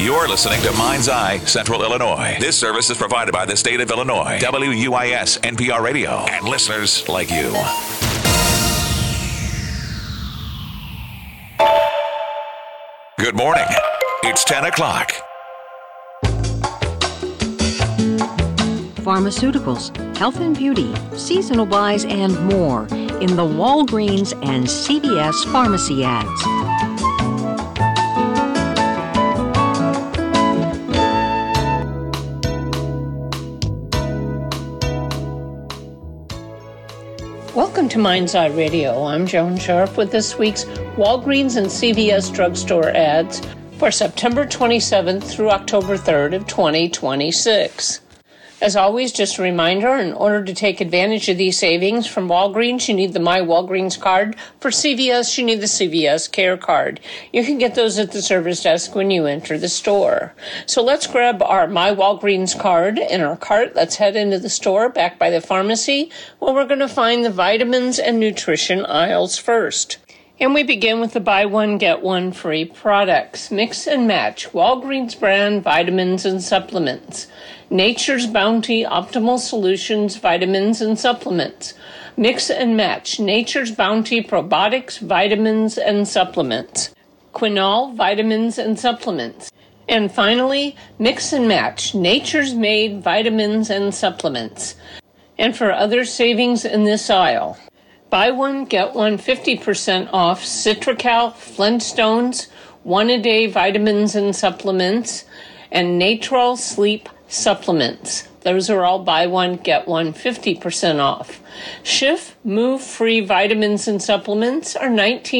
You're listening to Mind's Eye Central Illinois. This service is provided by the state of Illinois, WUIS NPR Radio, and listeners like you. Good morning. It's 10 o'clock. Pharmaceuticals, health and beauty, seasonal buys, and more in the Walgreens and CVS pharmacy ads. Welcome to Mind's Eye Radio. I'm Joan Sharp with this week's Walgreens and CVS drugstore ads for September 27th through October 3rd of 2026. As always, just a reminder, in order to take advantage of these savings from Walgreens, you need the My Walgreens card. For CVS, you need the CVS Care card. You can get those at the service desk when you enter the store. So let's grab our My Walgreens card in our cart. Let's head into the store back by the pharmacy, where we're going to find the vitamins and nutrition aisles first. And we begin with the buy one, get one free products. Mix and match Walgreens brand vitamins and supplements. Nature's Bounty Optimal Solutions vitamins and supplements. Mix and match Nature's Bounty probiotics, vitamins, and supplements. Quinol vitamins and supplements. And finally, mix and match Nature's Made vitamins and supplements. And for other savings in this aisle, buy one, get one 50% off Citracal, Flintstones, one-a-day vitamins and supplements, and Natrol Sleep supplements. Those are all buy one, get one 50% off. Schiff Move-Free vitamins and supplements are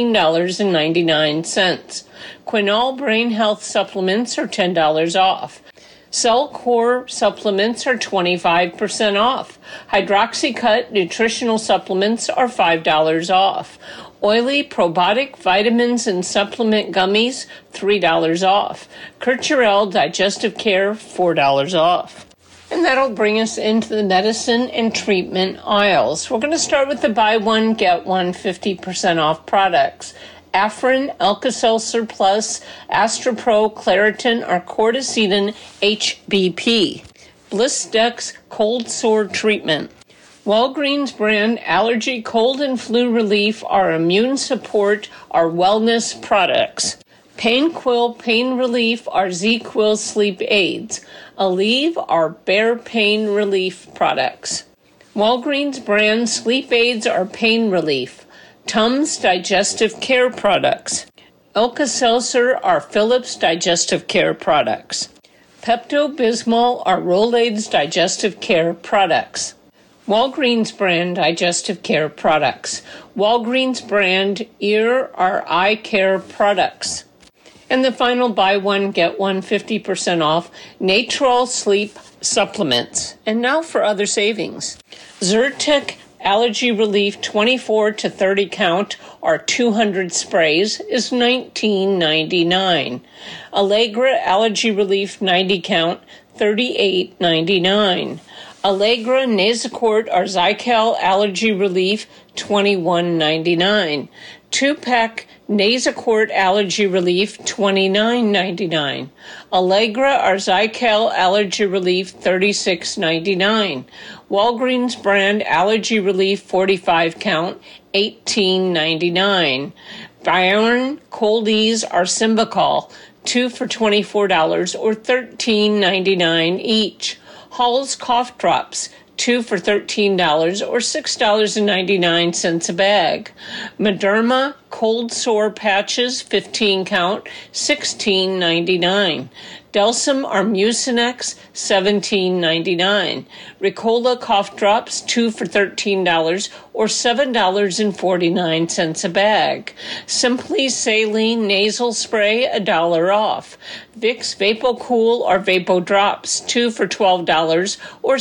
$19.99. Quinol Brain Health supplements are $10 off. Cell Core supplements are 25% off. Hydroxycut nutritional supplements are $5 off. Oily probiotic vitamins and supplement gummies, $3 off. Kercherel digestive care, $4 off. And that'll bring us into the medicine and treatment aisles. We're going to start with the buy one, get one 50% off products. Afrin, Alka-Seltzer Plus, Astropro, Claritin, or Corticidin HBP. Blistex Cold Sore Treatment. Walgreens brand allergy, cold and flu relief, our immune support, our wellness products. Pain-Quill Pain Relief, our Z-Quill Sleep Aids. Aleve, our Bear Pain Relief products. Walgreens brand sleep aids, our pain relief. Tums Digestive Care products. Alka-Seltzer are Philips Digestive Care products. Pepto-Bismol are Rolaids Digestive Care products. Walgreens brand Digestive Care products. Walgreens brand Ear are Eye Care products. And the final buy one, get one 50% off Natrol Sleep supplements. And now for other savings. Zyrtec Allergy Relief 24 to 30 count or 200 sprays is $19.99. Allegra Allergy Relief 90 count, $38.99. Allegra Nasacort or Zycal Allergy Relief, $21.99. 2-pack Nasacort Allergy Relief, $29.99. Allegra or Zycal Allergy Relief, $36.99. Walgreens brand Allergy Relief 45 count, $18.99. Byron Cold Ease or Symbicol, 2 for $24 or $13.99 each. Hall's Cough Drops, 2 for $13 or $6.99 a bag. Mederma Cold Sore Patches, 15 count, $16.99. Delsum or Mucinex, $17.99. Ricola Cough Drops, 2 for $13 or $7.49 a bag. Simply Saline Nasal Spray, $1 off. Vicks VapoCool or Vapo Drops, 2 for $12 or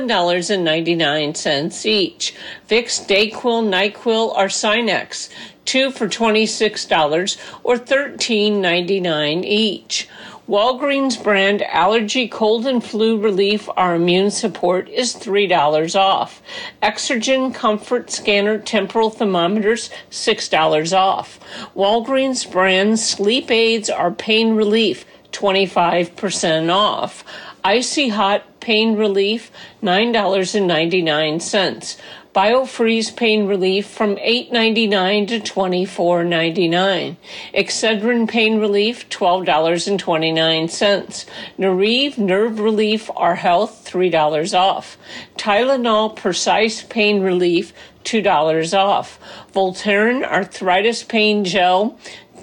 $7.99 each. Vicks DayQuil, NyQuil or Sinex, 2 for $26 or $13.99 each. Walgreens brand Allergy Cold and Flu Relief or Immune Support is $3 off. Exergen Comfort Scanner Temporal Thermometers, $6 off. Walgreens brand Sleep Aids or Pain Relief, 25% off. Icy Hot Pain Relief, $9.99. BioFreeze Pain Relief from $8.99 to $24.99. Excedrin Pain Relief, $12.29. Nereave Nerve Relief Our Health, $3 off. Tylenol Precise Pain Relief, $2 off. Voltaren Arthritis Pain Gel,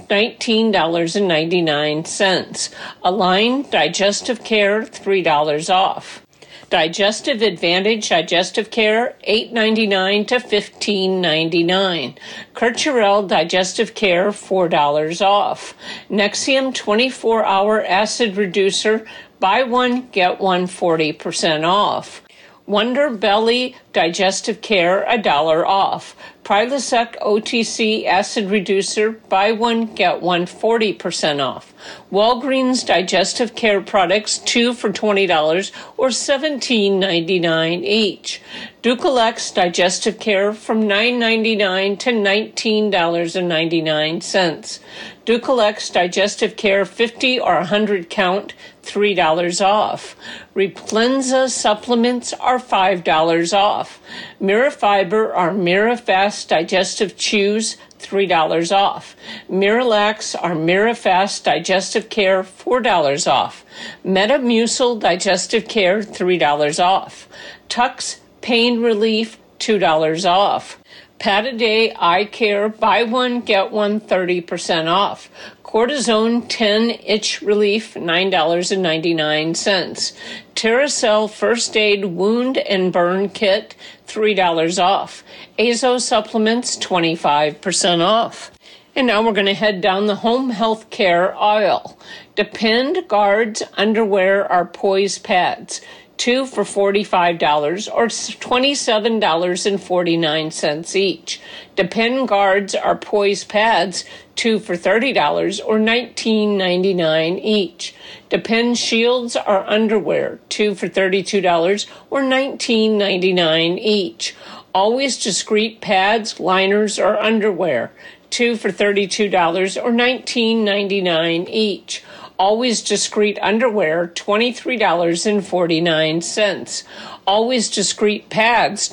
$19.99. Align Digestive Care, $3 off. Digestive Advantage Digestive Care, $8.99 to $15.99. Kercherel Digestive Care, $4 off. Nexium 24-Hour Acid Reducer, buy one, get one 40% off. Wonder Belly Digestive Care, $1 off. Prilosec OTC Acid Reducer, buy one, get one 40% off. Walgreens Digestive Care Products, 2 for $20 or $17.99 each. Ducalex Digestive Care from $9.99 to $19.99. Ducalex Digestive Care 50 or 100 count, $3 off. Replenza supplements are $5 off. Mirafiber or Mirafast Digestive Chews, $3 off. Miralax or Mirafast Digestive Care, $4 off. Metamucil Digestive Care, $3 off. Tux Pain Relief, $2 off. Pataday Eye Care, buy one, get one 30% off. Cortisone 10 Itch Relief, $9.99. Terracell First Aid Wound and Burn Kit, $3 off. Azo Supplements, 25% off. And now we're going to head down the home health care aisle. Depend Guards Underwear are Poise Pads, 2 for $45 or $27.49 each. Depend Guards are Poise Pads, 2 for $30 or $19.99 each. Depend Shields are underwear, 2 for $32 or $19.99 each. Always Discreet Pads, liners, or underwear, 2 for $32 or $19.99 each. Always Discreet Underwear, $23.49. Always Discreet Pads,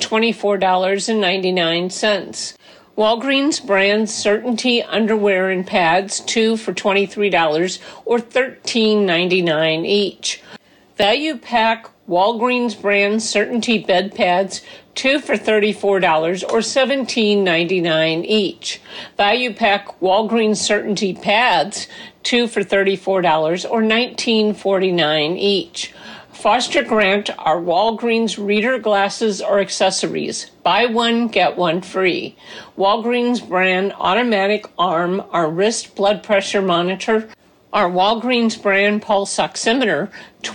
$24.99. Walgreens brand Certainty Underwear and Pads, 2 for $23 or $13.99 each. Value Pack Walgreens brand Certainty Bed Pads, 2 for $34 or $17.99 each. Value Pack Walgreens Certainty Pads, 2 for $34 or $19.49 each. Foster Grant are Walgreens reader glasses or accessories. Buy one, get one free. Walgreens brand Automatic Arm, our wrist blood pressure monitor. Our Walgreens brand pulse oximeter,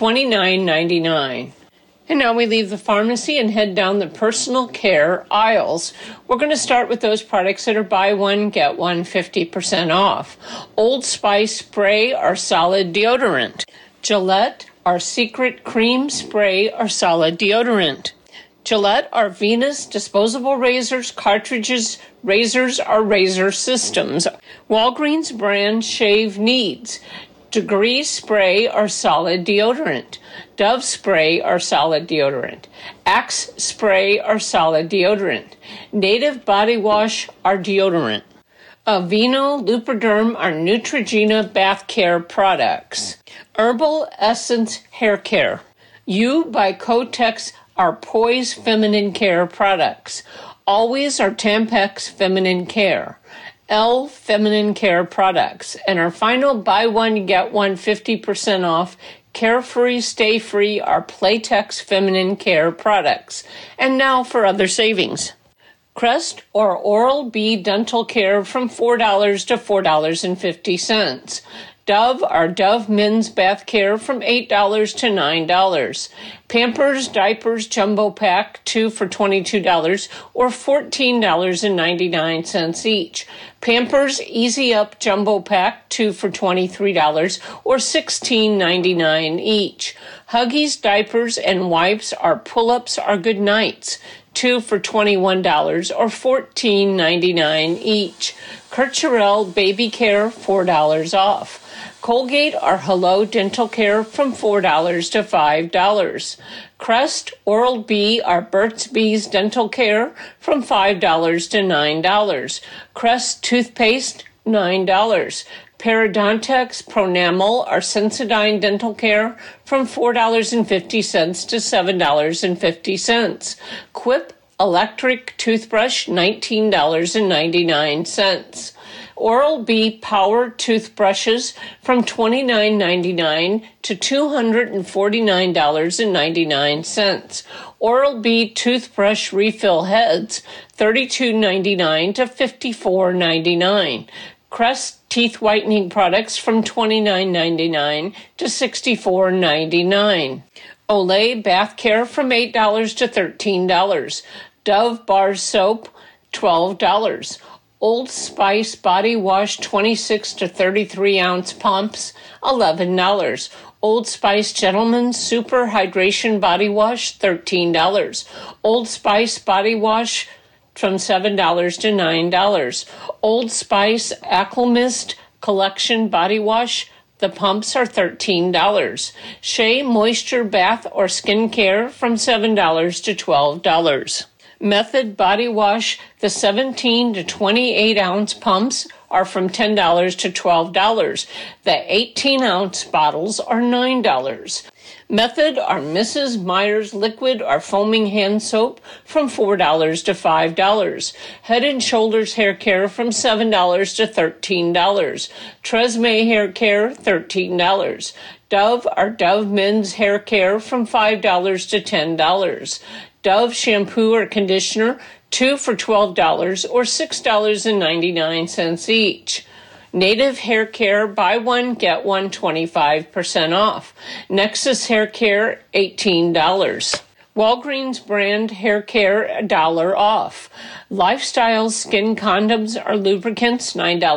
$29.99. And now we leave the pharmacy and head down the personal care aisles. We're going to start with those products that are buy one, get one 50% off. Old Spice Spray or Solid Deodorant. Gillette our Secret Cream Spray or Solid Deodorant. Gillette our Venus disposable razors, cartridges, razors or razor systems. Walgreens brand Shave Needs. Degree Spray or Solid Deodorant. Dove Spray or Solid Deodorant. Axe Spray or Solid Deodorant. Native Body Wash or Deodorant. Aveeno Lubriderm or Neutrogena Bath Care products. Herbal Essence Hair Care. You by Kotex are Poise Feminine Care products. Always are Tampax Feminine Care. L Feminine Care products. And our final buy one, get one 50% off Carefree Stay Free are Playtex Feminine Care products. And now for other savings. Crest or Oral-B Dental Care from $4 to $4.50. Dove or Dove Men's Bath Care from $8 to $9. Pampers Diapers Jumbo Pack, 2 for $22 or $14.99 each. Pampers Easy Up Jumbo Pack, 2 for $23 or $16.99 each. Huggies Diapers and Wipes are Pull-Ups are Good Nights, 2 for $21 or $14.99 each. Kercherel Baby Care, $4 off. Colgate or Hello Dental Care from $4 to $5. Crest, Oral-B or Burt's Bees Dental Care from $5 to $9. Crest Toothpaste, $9. Parodontax, Pronamel, or Sensodyne Dental Care from $4.50 to $7.50. Quip Electric Toothbrush, $19.99. Oral-B Power Toothbrushes from $29.99 to $249.99. Oral-B Toothbrush Refill Heads, $32.99 to $54.99. Crest Teeth Whitening Products from $29.99 to $64.99. Olay Bath Care from $8 to $13. Dove Bar Soap, $12. Old Spice Body Wash 26 to 33 ounce pumps, $11. Old Spice Gentleman's Super Hydration Body Wash, $13. Old Spice Body Wash from $7 to $9. Old Spice Acclimist Collection Body Wash, the pumps are $13. Shea Moisture Bath or Skin Care from $7 to $12. Method Body Wash, the 17 to 28 ounce pumps are from $10 to $12. The 18 ounce bottles are $9. Method or Mrs. Meyer's liquid or foaming hand soap from $4 to $5. Head & Shoulders hair care from $7 to $13. Tresemme hair care, $13. Dove or Dove men's hair care from $5 to $10. Dove shampoo or conditioner, 2 for $12 or $6.99 each. Native Hair Care, buy one, get one, 25% off. Nexus Hair Care, $18. Walgreens brand hair care, $1 off. Lifestyle skin condoms or lubricants,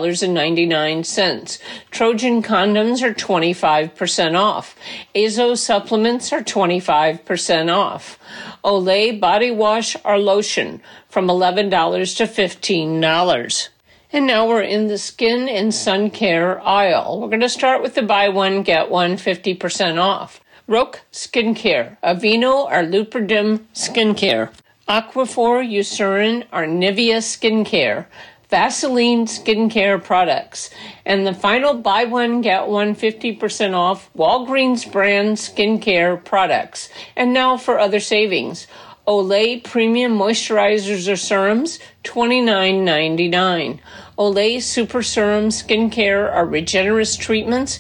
$9.99. Trojan condoms are 25% off. Azo supplements are 25% off. Olay body wash or lotion from $11 to $15. And now we're in the skin and sun care aisle. We're going to start with the buy one, get one, 50% off. Roque Skincare, Aveeno or Lubriderm Skincare, Aquaphor, Eucerin or Nivea Skincare, Vaseline Skincare products. And the final buy one, get one, 50% off Walgreens brand skincare products. And now for other savings. Olay Premium Moisturizers or Serums, $29.99. Olay Super Serum Skincare or Regenerist Treatments,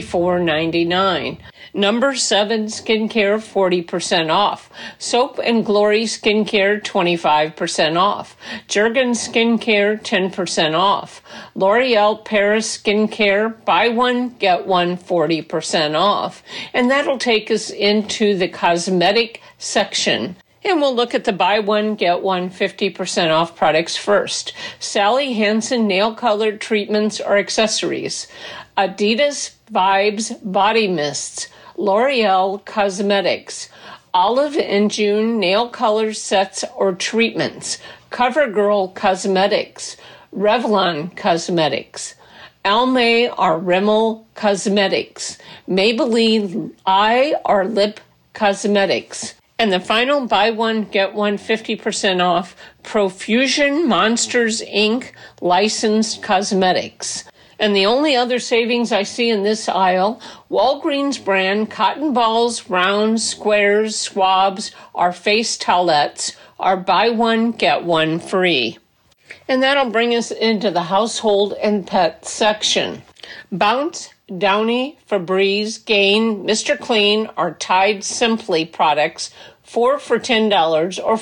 $34.99. Number 7 Skincare, 40% off. Soap and Glory Skincare, 25% off. Jergens Skincare, 10% off. L'Oreal Paris Skincare, buy one, get one, 40% off. And that'll take us into the cosmetic section. And we'll look at the buy one, get one, 50% off products first. Sally Hansen Nail Color Treatments or Accessories. Adidas Vibes Body Mists. L'Oreal Cosmetics. Olive and June Nail Color Sets or Treatments. CoverGirl Cosmetics. Revlon Cosmetics. Almay or Rimmel Cosmetics. Maybelline Eye or Lip Cosmetics. And the final buy one, get one, 50% off, Profusion Monsters, Inc. licensed cosmetics. And the only other savings I see in this aisle, Walgreens brand cotton balls, rounds, squares, swabs, or face towelettes are buy one, get one free. And that'll bring us into the household and pet section. Bounce, Downy, Febreze, Gain, Mr. Clean, or Tide Simply products, 4 for $10 or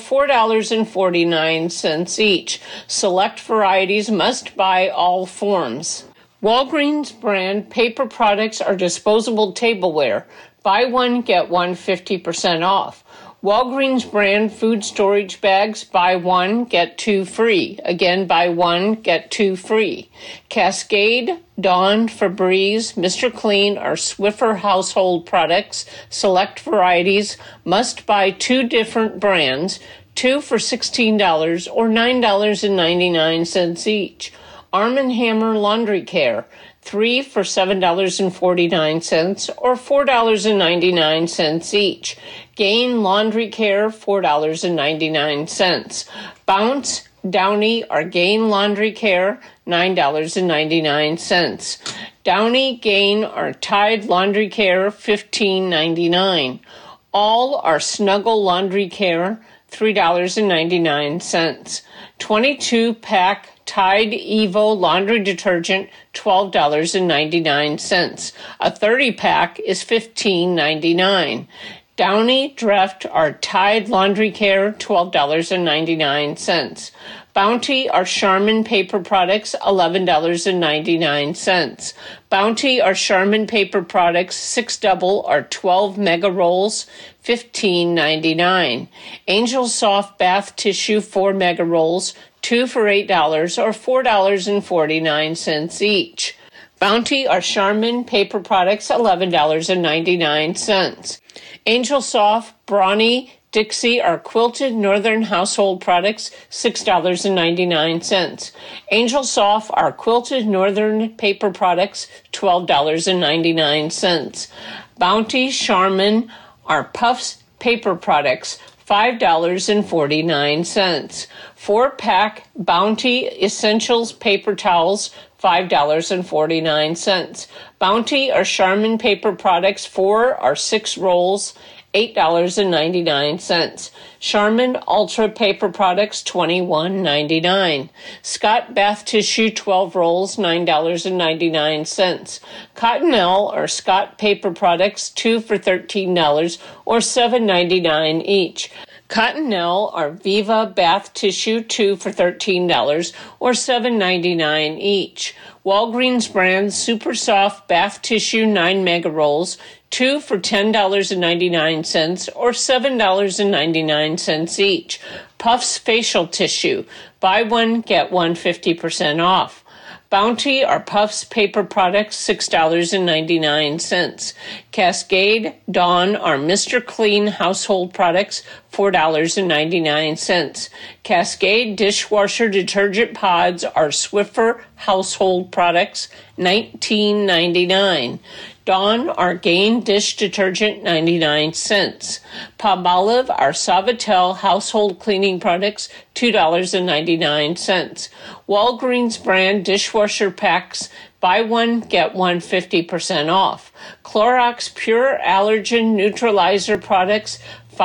$4.49 each. Select varieties must buy all forms. Walgreens brand paper products or disposable tableware. Buy one, get one, 50% off. Walgreens brand food storage bags, buy one, get two free. Again, buy one, get two free. Cascade, Dawn, Febreze, Mr. Clean, or Swiffer household products, select varieties, must buy 2 different brands, 2 for $16 or $9.99 each. Arm & Hammer Laundry Care, 3 for $7.49 or $4.99 each. Gain Laundry Care, $4.99. Bounce, Downy, or Gain Laundry Care, $9.99. Downy, Gain, or Tide Laundry Care, $15.99. All are Snuggle Laundry Care, $3.99. 22-pack Tide Evo Laundry Detergent, $12.99. A 30-pack is $15.99. Downy, Dreft, or Tide Laundry Care, $12.99. Bounty or Charmin paper products, $11.99. Bounty or Charmin paper products, 6 double or 12 mega rolls, $15.99. Angel Soft bath tissue, 4 mega rolls, 2 for $8 or $4.49 each. Bounty or Charmin paper products, $11.99. Angel Soft, Brawny, Dixie are quilted northern household products, $6.99. Angel Soft are quilted northern paper products, $12.99. Bounty, Charmin are Puffs paper products, $5.49. 4-pack Bounty Essentials paper towels, $5.49. Bounty or Charmin paper products, 4 or 6 rolls, $8.99. Charmin Ultra paper products, $21.99. Scott bath tissue, 12 rolls, $9.99. Cottonelle or Scott paper products, 2 for $13 or $7.99 each. Cottonelle or Viva bath tissue, 2 for $13 or $7.99 each. Walgreens brand Super Soft bath tissue, 9 mega rolls, 2 for $10.99 or $7.99 each. Puffs facial tissue, buy one, get one 50% off. Bounty or Puffs paper products, $6.99. Cascade, Dawn or Mr. Clean household products, $4.99. Cascade dishwasher detergent pods or Swiffer household products, $19.99. Dawn or Gain dish detergent, 99 cents. Palmolive or Suavitel household cleaning products, $2.99. Walgreens brand dishwasher packs, buy one, get one 50% off. Clorox Pure Allergen Neutralizer products,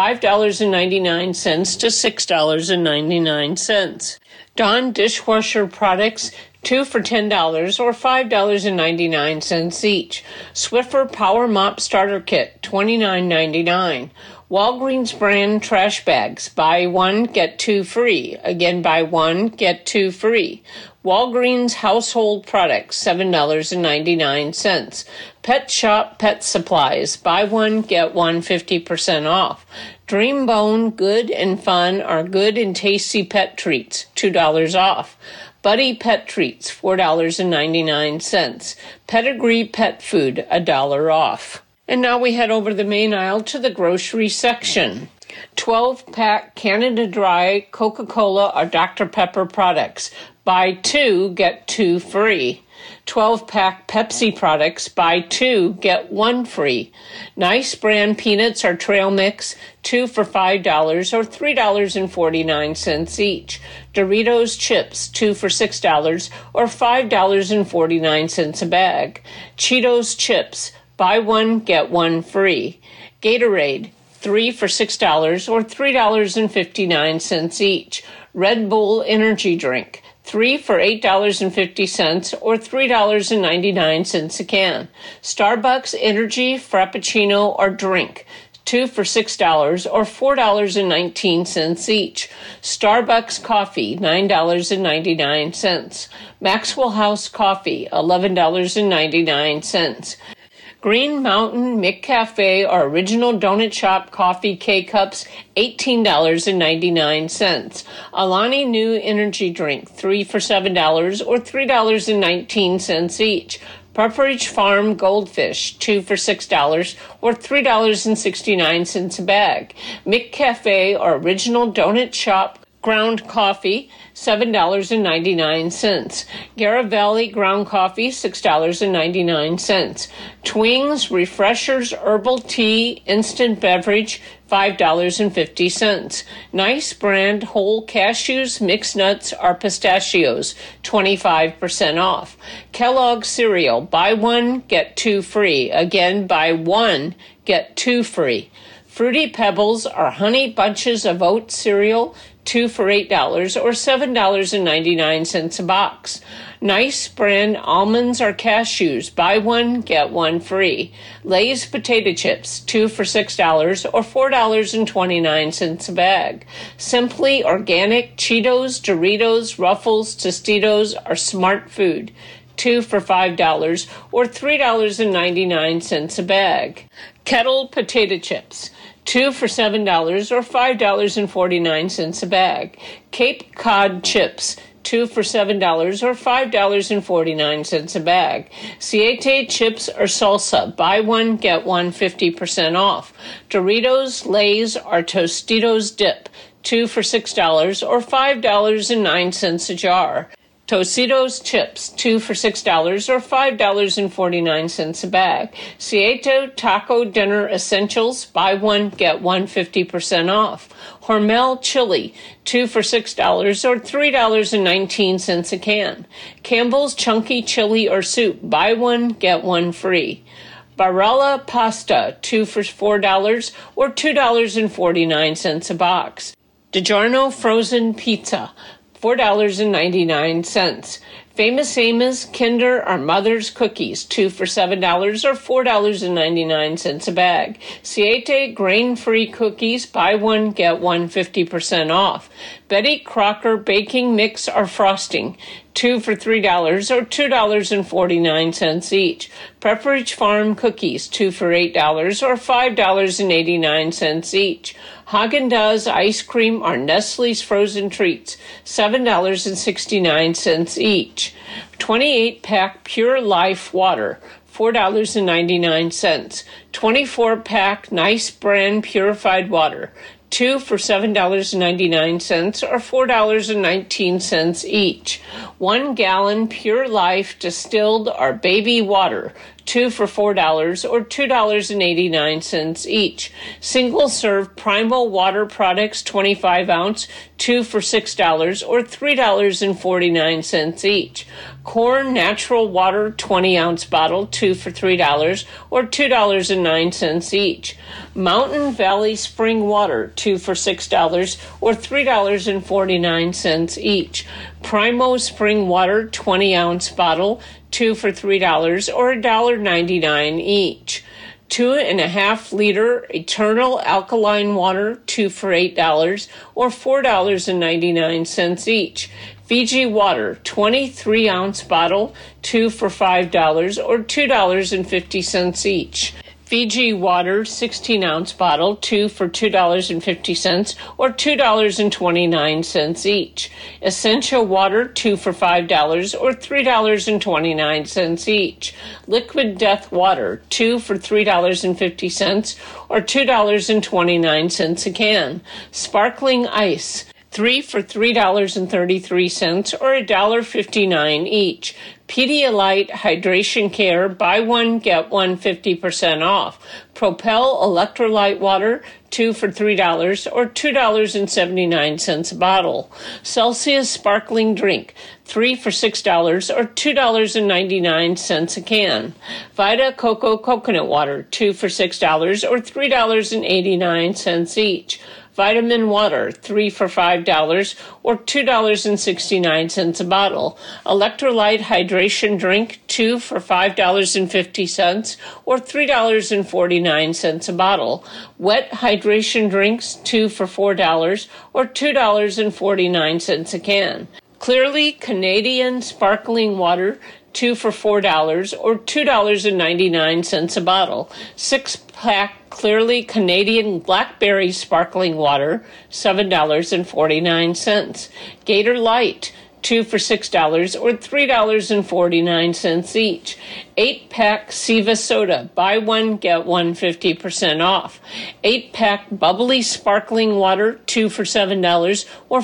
$5.99 to $6.99. Dawn dishwasher products, 2 for $10 or $5.99 each. Swiffer Power Mop Starter Kit, $29.99. Walgreens brand trash bags, buy one, get two free. Again, buy one, get two free. Walgreens household products, $7.99. Pet Shop Pet Supplies, buy one, get one 50% off. Dreambone Good and Fun are good and tasty pet treats, $2 off. Buddy Pet Treats, $4.99. Pedigree Pet Food, $1 off. And now we head over the main aisle to the grocery section. 12-pack Canada Dry Coca-Cola or Dr. Pepper products. Buy two, get two free. 12-pack Pepsi products, buy two, get one free. Nice brand peanuts or trail mix, 2 for $5 or $3.49 each. Doritos chips, 2 for $6 or $5.49 a bag. Cheetos chips, buy one, get one free. Gatorade, 3 for $6 or $3.59 each. Red Bull energy drink, 3 for $8.50 or $3.99 a can. Starbucks Energy Frappuccino or drink, 2 for $6 or $4.19 each. Starbucks Coffee, $9.99. Maxwell House Coffee, $11.99. Green Mountain McCafe or Original Donut Shop Coffee K-Cups, $18.99. Alani Nu Energy Drink, 3 for $7 or $3.19 each. Pepperidge Farm Goldfish, 2 for $6 or $3.69 a bag. McCafe or Original Donut Shop ground coffee, $7.99. Garibaldi ground coffee, $6.99. Twings, Refreshers, Herbal Tea, Instant Beverage, $5.50. Nice Brand Whole Cashews, Mixed Nuts, or Pistachios, 25% off. Kellogg Cereal, buy one, get two free. Again, buy one, get two free. Fruity Pebbles are Honey Bunches of Oat cereal, 2 for $8 or $7.99 a box. Nice Brand almonds or cashews, buy one, get one free. Lay's potato chips, 2 for $6 or $4.29 a bag. Simply Organic Cheetos, Doritos, Ruffles, Tostitos are Smart Food, 2 for $5 or $3.99 a bag. Kettle potato chips, 2 for $7 or $5.49 a bag. Cape Cod chips, 2 for $7 or $5.49 a bag. Siete chips or salsa, buy one, get one 50% off. Doritos, Lay's, or Tostitos dip, 2 for $6 or $5.09 a jar. Tostitos chips, 2 for $6 or $5.49 a bag. Siete Taco Dinner Essentials, buy one, get one 50% off. Hormel Chili, 2 for $6 or $3.19 a can. Campbell's Chunky Chili or Soup, buy one, get one free. Barilla Pasta, 2 for $4 or $2.49 a box. DiGiorno Frozen Pizza, $4.99. Famous Amos, Kinder, or Mother's Cookies, 2 for $7 or $4.99 a bag. Siete grain-free cookies, buy one, get one 50% off. Betty Crocker baking mix or frosting, 2 for $3 or $2.49 each. Pepperidge Farm cookies, 2 for $8 or $5.89 each. Haagen-Dazs ice cream or Nestle's frozen treats, $7.69 each. 28-pack Pure Life water, $4.99. 24-pack Nice Brand purified water, 2 for $7.99 or $4.19 each. 1 gallon Pure Life distilled or baby water, 2 for $4 or $2.89 each. Single serve Primal water products, 25 ounce, 2 for $6 or $3.49 each. Corn natural water, 20 ounce bottle, 2 for $3 or $2.09 each. Mountain Valley spring water, 2 for $6 or $3.49 each. Primo spring water, 20 ounce bottle, 2 for $3 or $1.99 each. 2.5 liter Eternal alkaline water, 2 for $8 or $4.99 each. Fiji water, 23 ounce bottle, 2 for $5 or $2.50 each. Fiji water, 16 ounce bottle, 2 for $2.50 or $2.29 each. Essentia water, 2 for $5 or $3.29 each. Liquid Death water, 2 for $3.50 or $2.29 a can. Sparkling ice, 3 for $3.33 or $1.59 each. Pedialyte Hydration Care, buy one, get one 50% off. Propel Electrolyte Water, 2 for $3 or $2.79 a bottle. Celsius Sparkling Drink, 3 for $6 or $2.99 a can. Vita Coco Coconut Water, 2 for $6 or $3.89 each. Vitamin water, 3 for $5 or $2.69 a bottle. Electrolyte hydration drink, 2 for $5.50 or $3.49 a bottle. Wet hydration drinks, 2 for $4 or $2.49 a can. Clearly Canadian sparkling water, 2 for $4 or $2.99 a bottle. 6-pack Clearly Canadian Blackberry sparkling water, $7.49. Gator Light, 2 for $6 or $3.49 each. 8-pack Seva soda, buy one, get one 50% off. 8-pack bubbly sparkling water, 2 for $7 or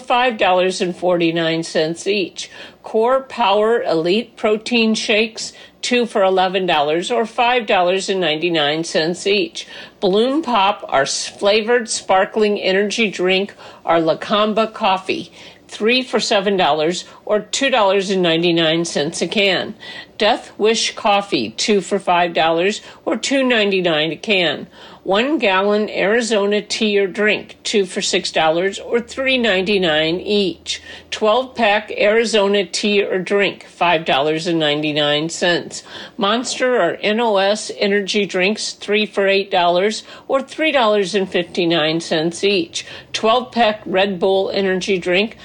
$5.49 each. Core Power Elite protein shakes, 2 for $11 or $5.99 each. Balloon Pop, our flavored sparkling energy drink, our Lacamba coffee, 3 for $7 or $2.99 a can. Death Wish coffee, 2 for $5 or $2.99 a can. 1 gallon Arizona tea or drink, 2 for $6 or $3.99 each. 12-pack Arizona tea or drink, $5.99. Monster or NOS energy drinks, 3 for $8 or $3.59 each. 12-pack Red Bull energy drink,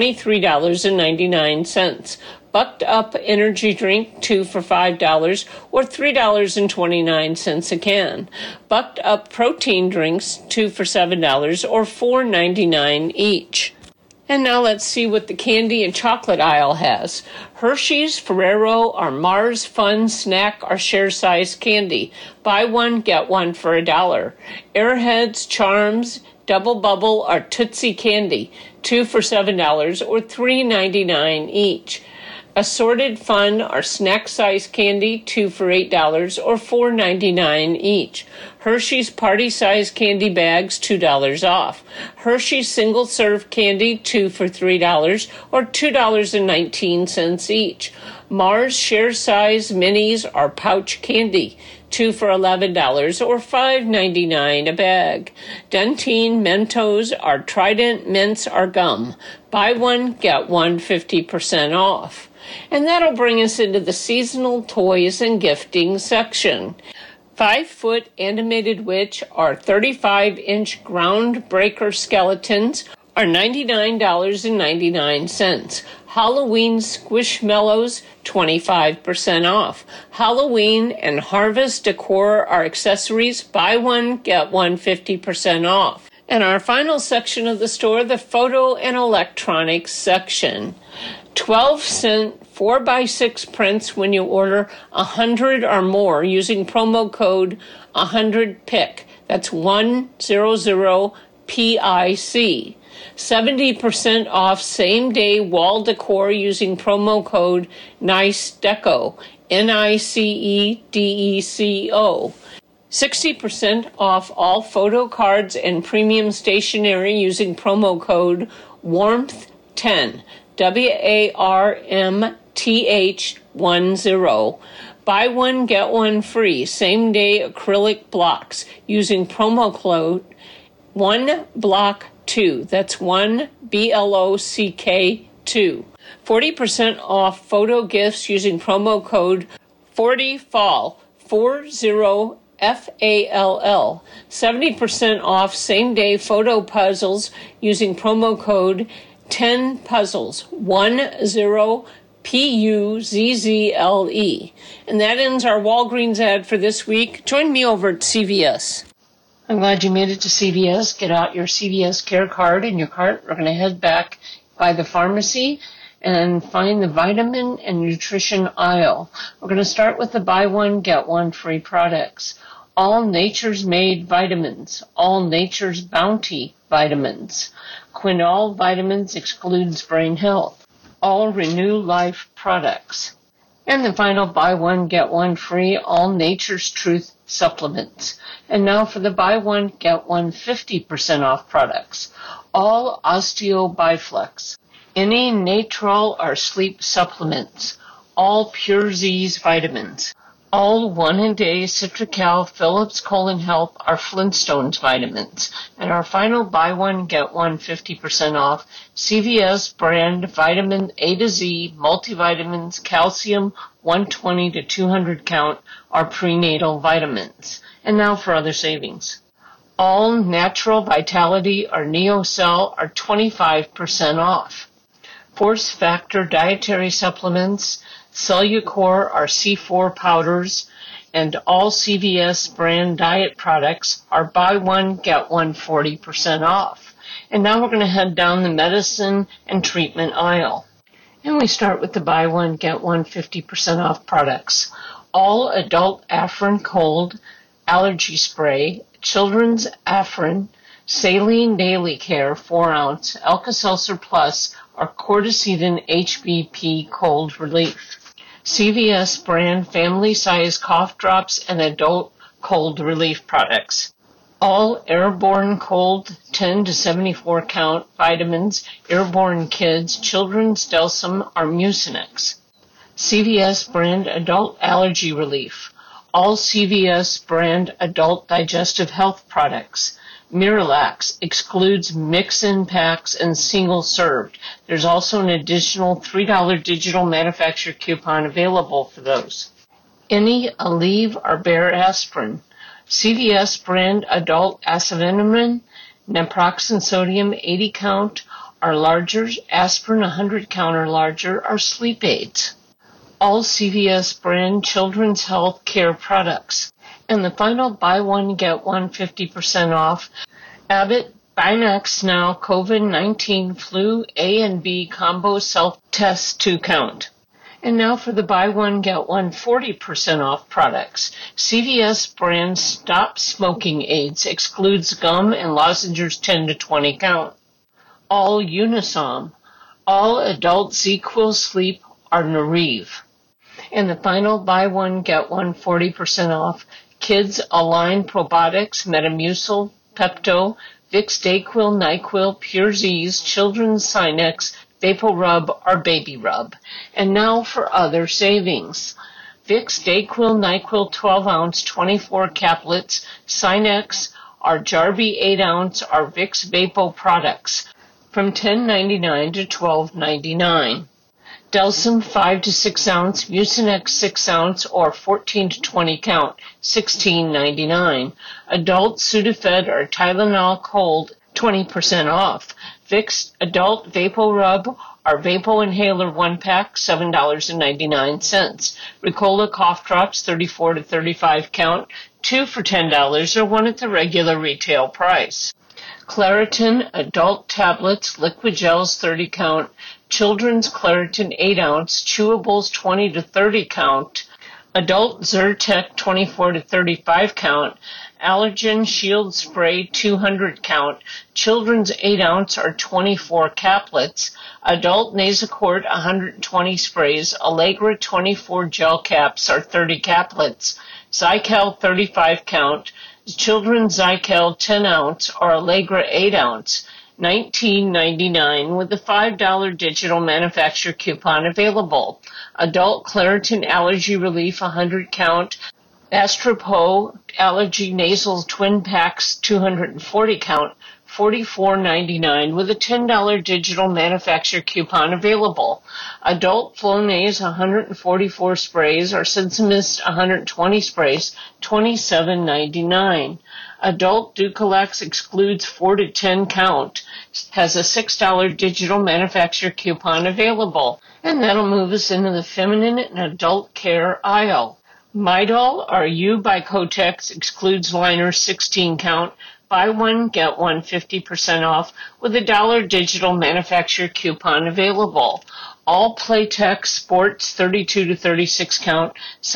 $23.99. Bucked Up energy drink, 2 for $5 or $3.29 a can. Bucked Up protein drinks, 2 for $7 or $4.99 each. And now let's see what the candy and chocolate aisle has. Hershey's, Ferrero, our Mars Fun Snack, our share size candy. Buy one, get one for $1. Airheads, Charms, Double Bubble, our Tootsie Candy, 2 for $7 or $3.99 each. Assorted Fun, our snack size candy, 2 for $8 or $4.99 each. Hershey's party size candy bags, $2 off. Hershey's single serve candy, 2 for $3 or $2.19 each. Mars share size minis, our pouch candy, 2 for $11 or $5.99 a bag. Dentine Mentos, our Trident mints, our gum. Buy one, get one 50% off. And that'll bring us into the seasonal toys and gifting section. 5-foot animated witch, our 35-inch groundbreaker skeletons, are $99.99. Halloween Squishmallows, 25% off. Halloween and Harvest decor, our accessories, buy one, get one 50% off. And our final section of the store, the photo and electronics section. 12-cent 4x6 prints when you order 100 or more using promo code 100PIC. That's 100PIC. 70% off same-day wall decor using promo code NICEDECO. NICEDECO. 60% off all photo cards and premium stationery using promo code WARMTH10. WARMTH10. Buy one, get one free. Same-day acrylic blocks using promo code 1BLOCK2. That's 1 BLOCK2. 40% off photo gifts using promo code 40FALL. 40FALL. 70% off same-day photo puzzles using promo code 10puzzles. 10PUZZLE. And that ends our Walgreens ad for this week. Join me over at CVS. I'm glad you made it to CVS. Get out your CVS Care card in your cart. We're going to head back by the pharmacy and find the vitamin and nutrition aisle. We're going to start with the buy one, get one free products. All Nature's Made vitamins. All Nature's Bounty vitamins. Quinol vitamins excludes brain health. All Renew Life products. And the final buy one, get one free, All Nature's Truth supplements. And now for the buy one, get one 50% off products. All Osteo Biflex. Any Natrol or sleep supplements. All Pure Z's vitamins. All one-a-day Citrical Phillips Colon Health are Flintstones vitamins. And our final buy one, get one 50% off CVS brand vitamin A to Z multivitamins, calcium 120 to 200 count are prenatal vitamins. And now for other savings. All Natural Vitality or NeoCell are 25% off. Force Factor dietary supplements, Cellucor are C4 powders, and all CVS brand diet products are buy one, get one 40% off. And now we're going to head down the medicine and treatment aisle. And we start with the buy one, get one 50% off products. All adult Afrin Cold Allergy Spray, Children's Afrin, Saline Daily Care 4 ounce, Alka-Seltzer Plus, or Corticedin HBP Cold Relief. CVS brand family size cough drops and adult cold relief products. All Airborne Cold 10 to 74 count vitamins, Airborne Kids, Children's Delsum, or Mucinex. CVS brand adult allergy relief. All CVS brand adult digestive health products. Miralax excludes mix-in packs and single served. There's also an additional $3 digital manufacturer coupon available for those. Any Aleve or Bayer aspirin. CVS brand adult acetaminophen, naproxen sodium 80 count or larger, aspirin 100 count or larger, or sleep aids. All CVS brand children's health care products. And the final buy one, get one 50% off. Abbott Binax Now COVID-19 Flu A and B Combo Self-Test 2 count. And now for the buy one, get one 40% off products. CVS brand Stop Smoking Aids excludes gum and lozenges 10 to 20 count. All Unisom. All adult ZQuil Sleep or Narive. And the final buy one, get one 40% off. Kids Align Probiotics, Metamucil, Pepto, Vicks DayQuil, NyQuil, Pure Z's, Children's Sinex, VapoRub, or Baby Rub. And now for other savings. Vicks DayQuil, NyQuil 12 ounce, 24 caplets, Sinex, or Jarby 8 ounce, or Vicks Vapo products from $10.99 to $12.99. Delsum 5 to 6 ounce, Mucinex 6 ounce, or 14 to 20 count, $16.99. Adult Sudafed or Tylenol Cold, 20% off. Vicks Adult VapoRub or Vapo Inhaler 1-pack, $7.99. Ricola Cough Drops, 34 to 35 count, 2 for $10 or 1 at the regular retail price. Claritin Adult Tablets, Liquid Gels 30 count, Children's Claritin 8 ounce, Chewables 20 to 30 count, Adult Zyrtec 24 to 35 count, Allergen Shield Spray 200 count, Children's 8 ounce or 24 caplets, Adult Nasacort 120 sprays, Allegra 24 gel caps or 30 caplets, Zycal 35 count, Children's Zycal 10 ounce or Allegra 8 ounce, $19.99 with a $5 digital manufacturer coupon available. Adult Claritin Allergy Relief 100 count, Astropo Allergy Nasal Twin Packs 240 count, $44.99 with a $10 digital manufacturer coupon available. Adult Flonase 144 sprays or Sensimist 120 sprays, $27.99. Adult Ducalax excludes 4 to 10 count, has a $6 digital manufacturer coupon available. And that'll move us into the feminine and adult care aisle. Midol or U by Kotex excludes liners 16 count, buy one, get one 50% off with a $1 digital manufacturer coupon available. All Playtex Sports 32 to 36 count,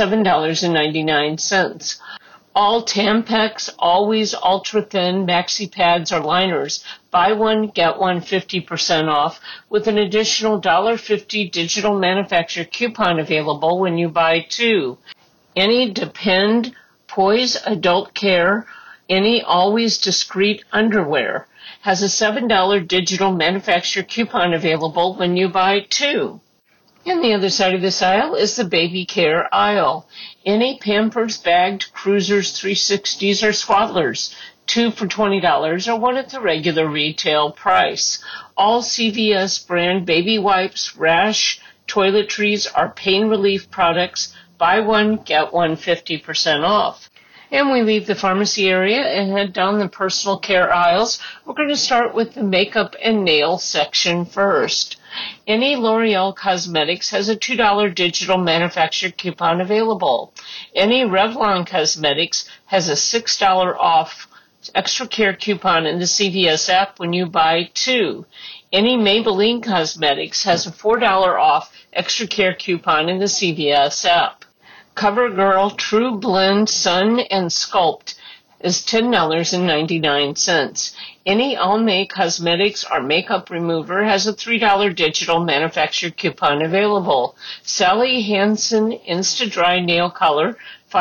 $7.99. All Tampax Always Ultra Thin Maxi Pads or liners, buy one, get one 50% off with an additional $1.50 digital manufacturer coupon available when you buy 2. Any Depend Poise Adult Care, any Always Discreet underwear has a $7 digital manufacturer coupon available when you buy 2. And the other side of this aisle is the baby care aisle. Any Pampers bagged Cruisers 360s or Swaddlers, 2 for $20 or 1 at the regular retail price. All CVS brand baby wipes, rash, toiletries, or pain relief products, buy one, get one 50% off. And we leave the pharmacy area and head down the personal care aisles. We're going to start with the makeup and nail section first. Any L'Oreal Cosmetics has a $2 digital manufacturer coupon available. Any Revlon Cosmetics has a $6 off extra care coupon in the CVS app when you buy 2. Any Maybelline Cosmetics has a $4 off extra care coupon in the CVS app. CoverGirl True Blend Sun and Sculpt is $10.99. Any Almay Cosmetics or makeup remover has a $3 digital manufacturer coupon available. Sally Hansen Insta-Dry Nail Color,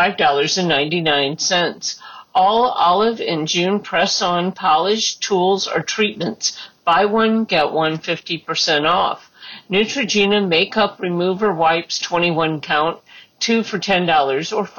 $5.99. All Olive and June press-on polish, tools, or treatments. Buy one, get one 50% off. Neutrogena Makeup Remover Wipes 21 count, 2 for $10 or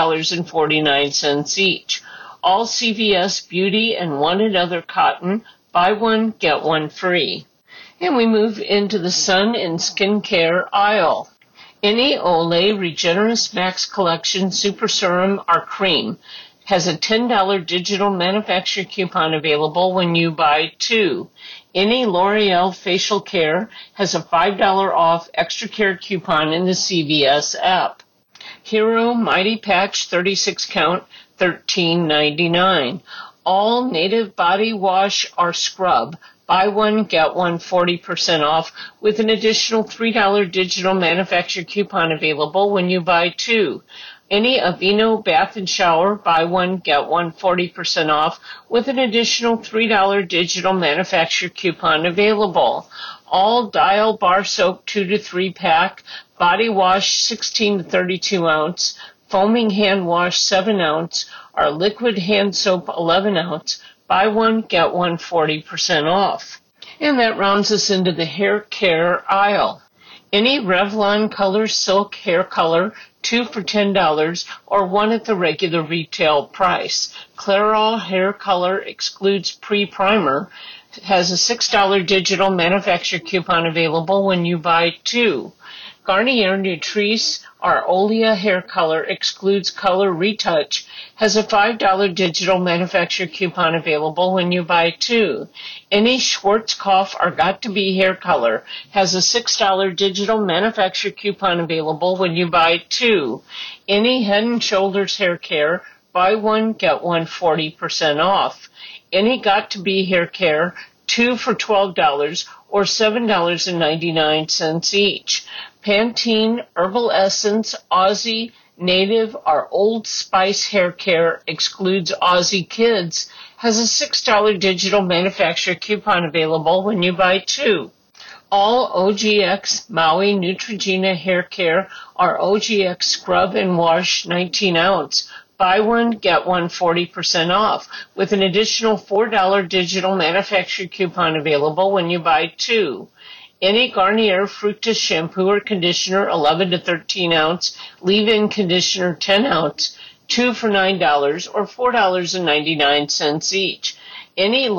$5.49 each. All CVS Beauty and One Another Cotton, buy one, get one free. And we move into the sun and skincare aisle. Any Olay Regenerist Max Collection Super Serum or Cream has a $10 digital manufacturer coupon available when you buy 2. Any L'Oreal Facial Care has a $5 off extra care coupon in the CVS app. Hero Mighty Patch 36 count, $13.99. All Native Body Wash or Scrub, buy one, get one 40% off with an additional $3 digital manufacturer coupon available when you buy 2. Any Aveeno Bath and Shower, buy one, get one 40% off with an additional $3 digital manufacturer coupon available. All Dial Bar Soap 2 to 3 pack, Body Wash 16 to 32 ounce, Foaming Hand Wash 7 ounce, or Liquid Hand Soap 11 ounce, buy one, get one 40% off. And that rounds us into the hair care aisle. Any Revlon Color Silk hair color, 2 for $10 or 1 at the regular retail price. Clairol hair color excludes pre-primer, has a $6 digital manufacturer coupon available when you buy 2. Garnier Nutrice or Olea hair color excludes color retouch, has a $5 digital manufacturer coupon available when you buy 2. Any Schwarzkopf or Got to Be hair color has a $6 digital manufacturer coupon available when you buy 2. Any Head & Shoulders hair care, buy one, get one 40% off. Any Got to Be hair care, 2 for $12 or $7.99 each. Pantene Herbal Essence Aussie Native or Old Spice hair care excludes Aussie Kids, has a $6 digital manufacturer coupon available when you buy 2. All OGX Maui Neutrogena hair care or OGX Scrub and Wash 19 ounce. Buy one, get one 40% off with an additional $4 digital manufacturer coupon available when you buy 2. Any Garnier Fructis shampoo or conditioner 11 to 13 ounce, leave-in conditioner 10 ounce, 2 for $9 or $4.99 each. Any